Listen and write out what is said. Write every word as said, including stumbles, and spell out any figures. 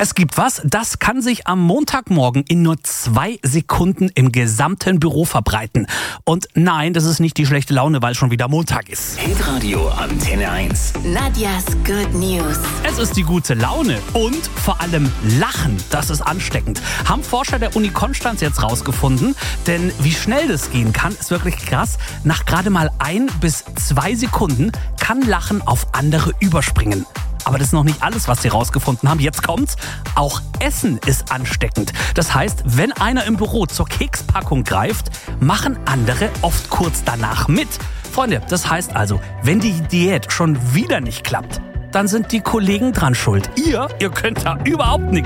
Es gibt was, das kann sich am Montagmorgen in nur zwei Sekunden im gesamten Büro verbreiten. Und nein, das ist nicht die schlechte Laune, weil schon wieder Montag ist. Hitradio Antenne eins. Nadjas Good News. Es ist die gute Laune und vor allem Lachen, das ist ansteckend. Haben Forscher der Uni Konstanz jetzt rausgefunden. Denn wie schnell das gehen kann, ist wirklich krass. Nach gerade mal ein bis zwei Sekunden kann Lachen auf andere überspringen. Aber das ist noch nicht alles, was sie rausgefunden haben. Jetzt kommt's. Auch Essen ist ansteckend. Das heißt, wenn einer im Büro zur Kekspackung greift, machen andere oft kurz danach mit. Freunde, das heißt also, wenn die Diät schon wieder nicht klappt, dann sind die Kollegen dran schuld. Ihr, ihr könnt da überhaupt nichts.